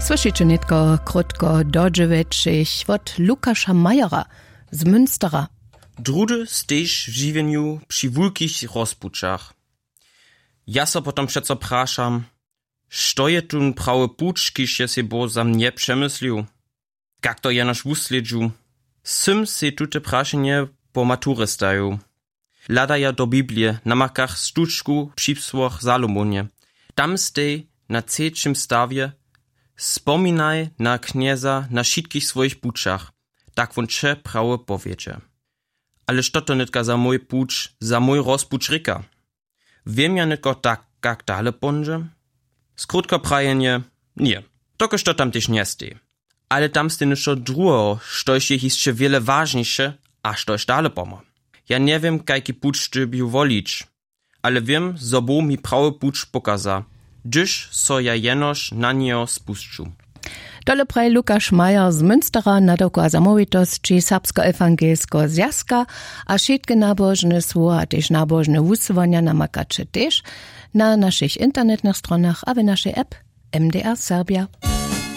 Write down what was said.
Słyszycie netko krótko dodżeweczych od Lukasza Majera z Münstera. Drudy stejsz w żywieniu przy wulkich rozpuczach. Ja so potom przeco praszam, što je tun prawy pucz, kiż je se bo za mnie przemyslił? Jak to jenoż wusledźu? Sym se tute praszenie po maturę stają. Lada ja do Biblie, na makach sztuczku psipsłoch Salomonie. Tam stej na trzecim stawie spominaj na knieza na wszystkich swoich puczach, tak won cze prawo powiedzie. Ale što to nitka za mój pucz, za mój rozpucz ryka? Wiem ja nitko tak, jak dale ponže? Skrótko prajenie, nie. Toko što tam też nie stej. Ale tam stej niszo drugo, štož je jeszcze wiele ważniejsze, a štož dale pomo. Ja nie wiem, jaki pucz ty by wolić, ale wiem, zo bo mi prawy pucz pokaza, gdyż so ja jenoż na niego spuszczu. Dole praj Lukasz Majer z Münstera na doko zamovitosti serbsko-ewangelsko zjazka, a všetky nábožné słowa a też nábožné wusування namakače też na naszych internetnych stronach a w naszej app MDR Serbia.